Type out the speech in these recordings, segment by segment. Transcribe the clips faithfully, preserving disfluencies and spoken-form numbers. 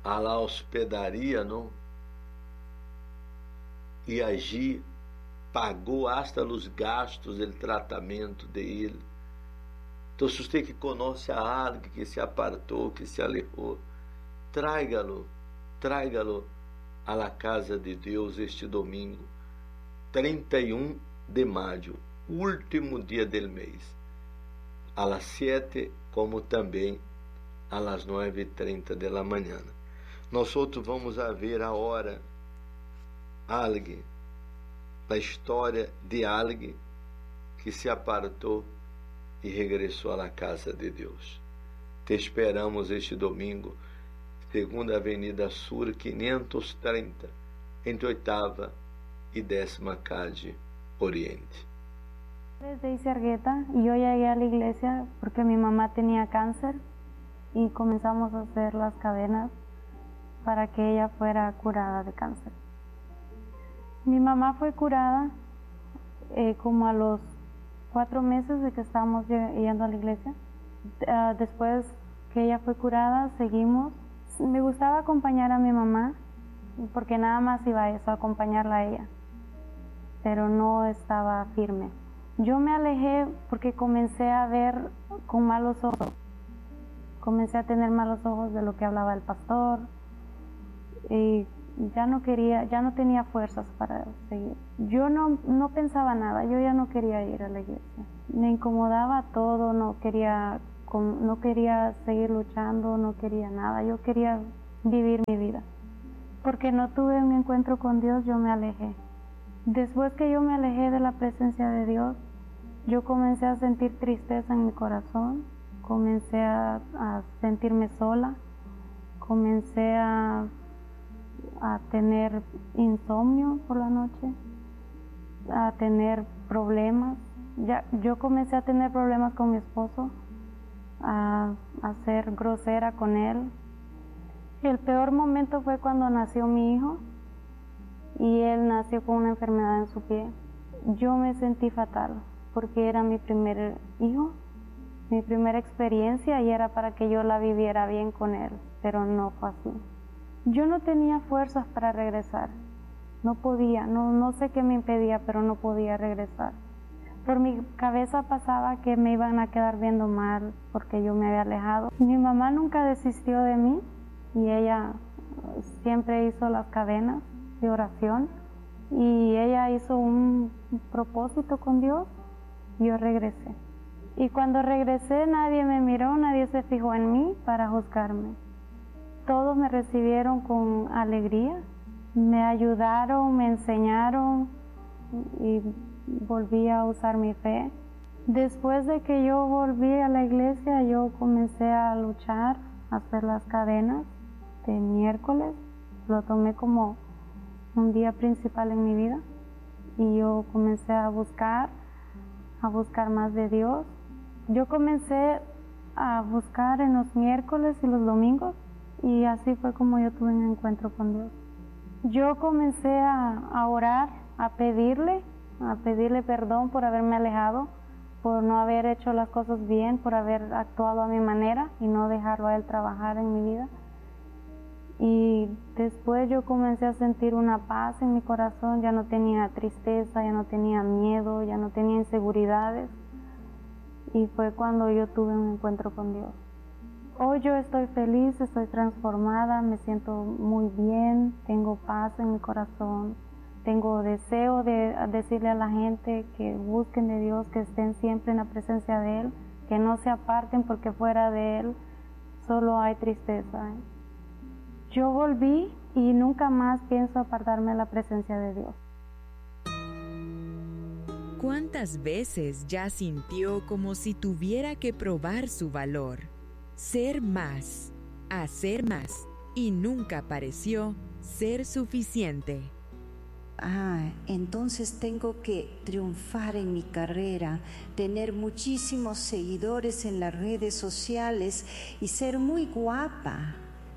a la hospedaria, ¿no? E allí pagou hasta os gastos do tratamento dele. Então, se você que conhece a alguém que se apartou, que se alejou, tráigalo, tráigalo a la casa de Deus este domingo, trinta e um de maio, último dia do mês, a las sete, como também a las nove e trinta da manhã. Nós outros vamos a ver a hora, alguém, a história de alguém que se apartou e regressou à casa de Deus. Te esperamos este domingo, segunda Avenida Sur quinhentos e trinta, entre oitava e décima calle Oriente. Daisy Argueta, y yo llegué a la iglesia porque mi mamá tenía cáncer y comenzamos a hacer las cadenas para que ella fuera curada de cáncer. Mi mamá fue curada eh, como a los cuatro meses de que estábamos yendo a la iglesia. Uh, después que ella fue curada, seguimos. Me gustaba acompañar a mi mamá porque nada más iba a eso, a acompañarla a ella, pero no estaba firme. Yo me alejé porque comencé a ver con malos ojos. Comencé a tener malos ojos de lo que hablaba el pastor y ya no quería, ya no tenía fuerzas para seguir. Yo no, no pensaba nada, yo ya no quería ir a la iglesia. Me incomodaba todo, no quería, no quería seguir luchando, no quería nada. Yo quería vivir mi vida. Porque no tuve un encuentro con Dios, yo me alejé. Después que yo me alejé de la presencia de Dios, yo comencé a sentir tristeza en mi corazón, comencé a, a sentirme sola, comencé a a tener insomnio por la noche, a tener problemas. Ya, yo comencé a tener problemas con mi esposo, a, a ser grosera con él. Y el peor momento fue cuando nació mi hijo y él nació con una enfermedad en su pie. Yo me sentí fatal porque era mi primer hijo, mi primera experiencia y era para que yo la viviera bien con él, pero no fue así. Yo no tenía fuerzas para regresar, no podía, no, no sé qué me impedía, pero no podía regresar. Por mi cabeza pasaba que me iban a quedar viendo mal porque yo me había alejado. Mi mamá nunca desistió de mí y ella siempre hizo las cadenas de oración y ella hizo un propósito con Dios y yo regresé. Y cuando regresé nadie me miró, nadie se fijó en mí para juzgarme. Todos me recibieron con alegría, me ayudaron, me enseñaron y volví a usar mi fe. Después de que yo volví a la iglesia, yo comencé a luchar, a hacer las cadenas de miércoles. Lo tomé como un día principal en mi vida y yo comencé a buscar, a buscar más de Dios. Yo comencé a buscar en los miércoles y los domingos. Y así fue como yo tuve un encuentro con Dios. Yo comencé a, a orar, a pedirle, a pedirle perdón por haberme alejado, por no haber hecho las cosas bien, por haber actuado a mi manera y no dejarlo a Él trabajar en mi vida. Y después yo comencé a sentir una paz en mi corazón, ya no tenía tristeza, ya no tenía miedo, ya no tenía inseguridades. Y fue cuando yo tuve un encuentro con Dios. Hoy yo estoy feliz, estoy transformada, me siento muy bien, tengo paz en mi corazón, tengo deseo de decirle a la gente que busquen de Dios, que estén siempre en la presencia de Él, que no se aparten porque fuera de Él solo hay tristeza. Yo volví y nunca más pienso apartarme de la presencia de Dios. ¿Cuántas veces ya sintió como si tuviera que probar su valor? Ser más, hacer más, y nunca pareció ser suficiente. Ah, entonces tengo que triunfar en mi carrera, tener muchísimos seguidores en las redes sociales y ser muy guapa.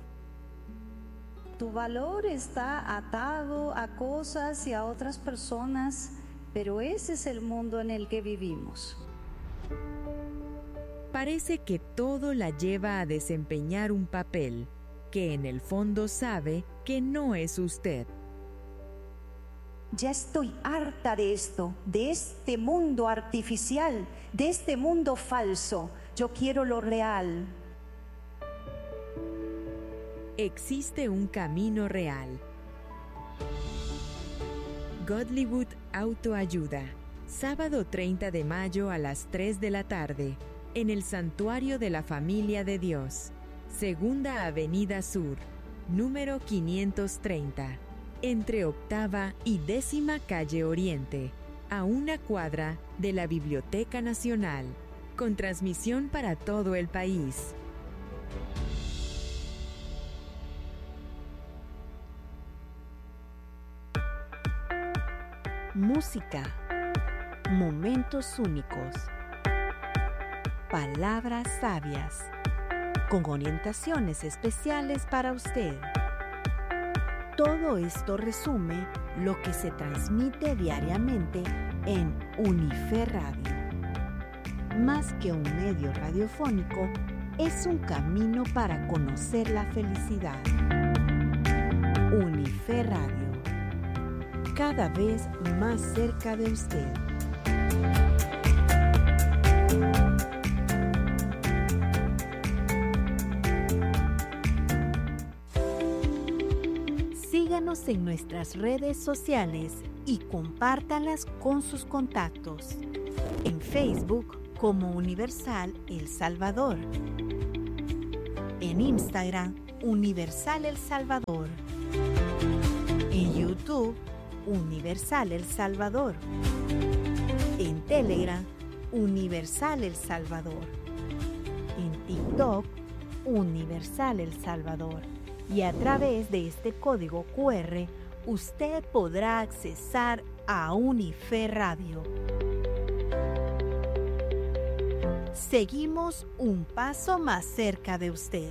Tu valor está atado a cosas y a otras personas, pero ese es el mundo en el que vivimos. Parece que todo la lleva a desempeñar un papel, que en el fondo sabe que no es usted. Ya estoy harta de esto, de este mundo artificial, de este mundo falso. Yo quiero lo real. Existe un camino real. Godlywood Autoayuda, sábado treinta de mayo a las tres de la tarde, en el Santuario de la Familia de Dios, Segunda Avenida Sur, número quinientos treinta, entre Octava y Décima Calle Oriente, a una cuadra de la Biblioteca Nacional, con transmisión para todo el país. Música, momentos únicos, palabras sabias, con orientaciones especiales para usted. Todo esto resume lo que se transmite diariamente en Unife Radio. Más que un medio radiofónico, es un camino para conocer la felicidad. Unife Radio, cada vez más cerca de usted. Síganos en nuestras redes sociales y compártalas con sus contactos. En Facebook como Universal El Salvador. En Instagram, Universal El Salvador. En YouTube, Universal El Salvador. En Telegram, Universal El Salvador. En TikTok, Universal El Salvador. Y a través de este código cu erre, usted podrá accesar a Unife Radio. Seguimos un paso más cerca de usted.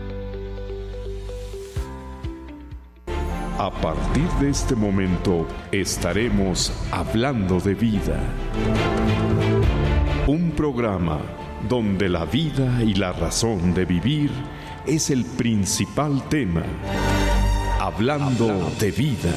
A partir de este momento estaremos hablando de vida. Un programa donde la vida y la razón de vivir es el principal tema. Hablando, Hablando. de vida.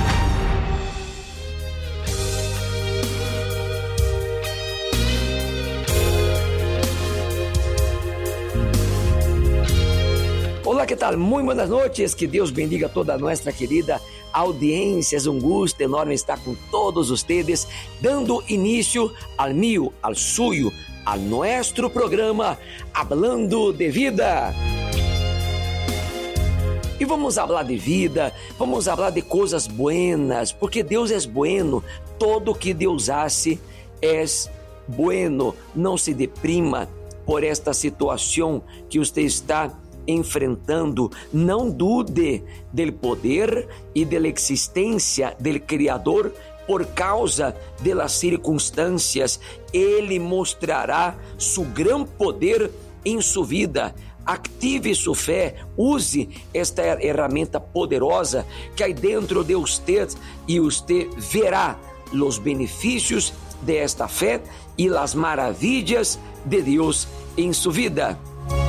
Olá, ¿qué tal? Muy buenas noches, que Deus bendiga toda nuestra querida audiencia. Es un gusto enorme estar con todos ustedes, dando inicio al mío, al suyo, a nuestro programa Hablando de Vida. E vamos falar de vida, vamos falar de coisas buenas, porque Deus é bueno, todo que Deus hace é bueno. Não se deprima por esta situação que você está enfrentando, não dude do poder e da existência do Criador por causa das circunstâncias. Ele mostrará seu grande poder em sua vida. Active sua fé, use esta ferramenta poderosa que há dentro de você e você verá os benefícios desta fé e as maravilhas de Deus em sua vida.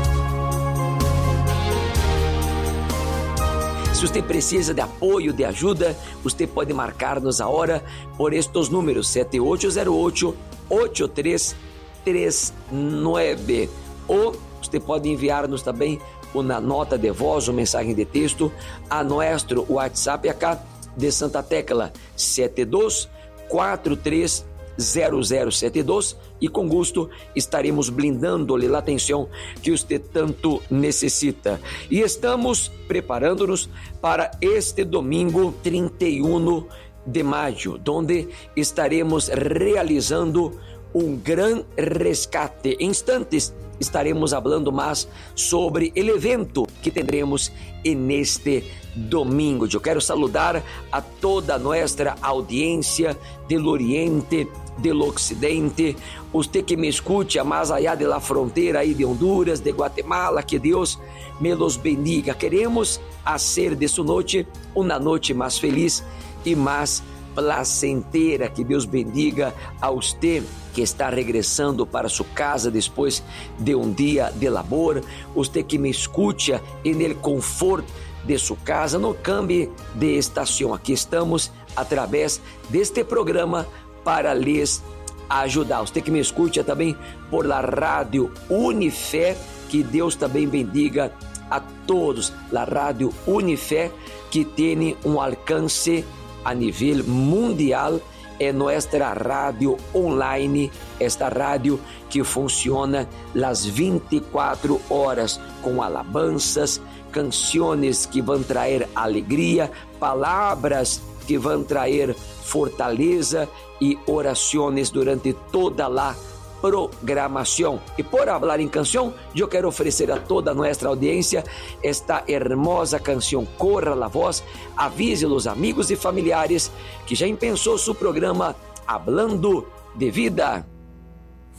Se você precisa de apoio, de ajuda, você pode marcar-nos agora por estes números sete oito zero oito, oito três três nove ou você pode enviar-nos também uma nota de voz ou mensagem de texto a nosso WhatsApp acá de Santa Tecla sete dois quatro três zero zero sete dois e com gosto estaremos blindando-lhe a atenção que você tanto necessita. E estamos preparando-nos para este domingo trinta e um de maio, onde estaremos realizando um grande rescate. Em instantes estaremos falando mais sobre o evento que teremos neste domingo. Eu quero saludar a toda a nossa audiência do Oriente, do Ocidente, você que me escute mais allá de la fronteira aí de Honduras, de Guatemala, que Deus me los bendiga. Queremos fazer de sua noite uma noite mais feliz e mais placentera. Que Deus bendiga a você que está regressando para sua casa depois de um dia de labor. Você que me escuta em conforto de sua casa, não cambie de estação. Aqui estamos através deste programa para lhes ajudar. Você que me escuta também por la Rádio Unifé, que Deus também bendiga a todos. La Rádio Unifé, que tem um alcance a nível mundial, é nossa rádio online, esta rádio que funciona las vinte e quatro horas com alabanças, canções que vão trazer alegria, palavras que vão trazer fortaleza e orações durante toda a programação. E por falar em canção, eu quero oferecer a toda nossa audiência esta hermosa canção. Corra la voz, avise os amigos e familiares que já pensou seu programa Hablando de Vida.